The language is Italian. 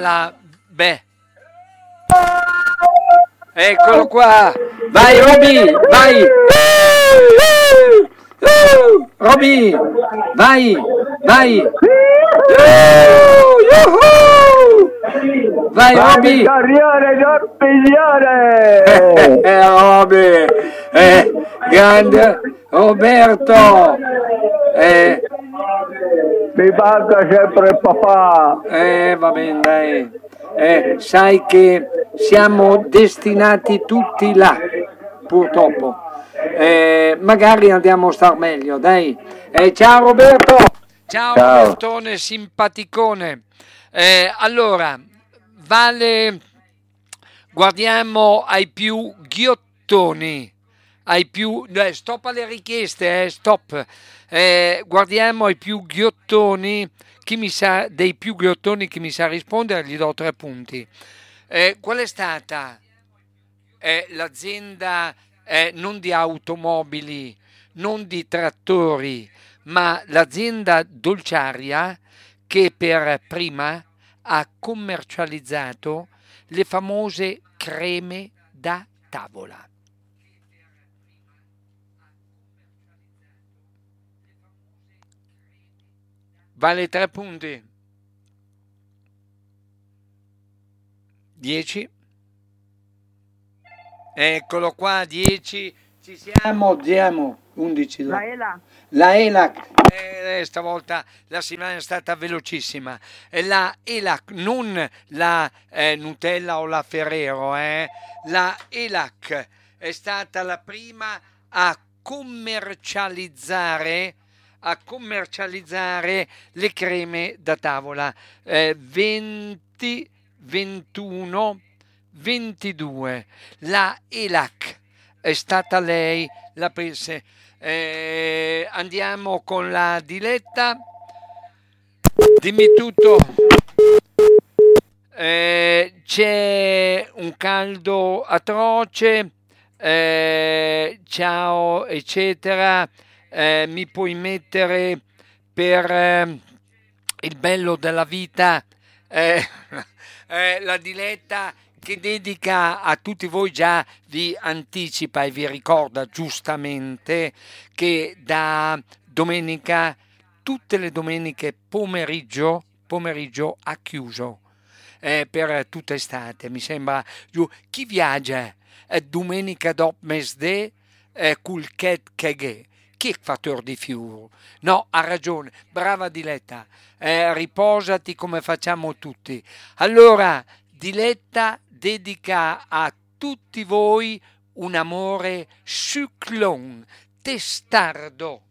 alla beh. Eccolo qua, vai Roby, vai. Roby, vai, vai. Vai Roby. Carriere del migliore. Roby, grande Roberto. Mi manca sempre il papà. Va bene, dai. Sai che siamo destinati tutti là, purtroppo. Magari andiamo a star meglio, dai. Ciao Roberto. Ciao Robertone, simpaticone. Allora, Vale, guardiamo ai più ghiottoni. Stop alle richieste, stop. Guardiamo ai più ghiottoni. Dei più ghiottoni chi mi sa rispondere gli do 3 punti. Qual è stata l'azienda non di automobili, non di trattori, ma l'azienda dolciaria che per prima ha commercializzato le famose creme da tavola? Vale 3 punti. 10. Eccolo qua, 10. Ci siamo, 11. La ELAC. Stavolta la settimana è stata velocissima. La ELAC, non la Nutella o la Ferrero. La ELAC è stata la prima a commercializzare le creme da tavola. 20, 21, 22. La ELAC è stata lei la presa. Andiamo con la Diletta. Dimmi tutto. C'è un caldo atroce. Ciao, eccetera. Mi puoi mettere per il bello della vita la Diletta che dedica a tutti voi, già vi anticipa e vi ricorda giustamente che da domenica, tutte le domeniche pomeriggio ha chiuso per tutta estate, mi sembra giù. Chi viaggia domenica dopo mesdè col che chi fattor di fiuro? No, ha ragione, brava Diletta, riposati come facciamo tutti. Allora, Diletta dedica a tutti voi un amore cyclone, testardo.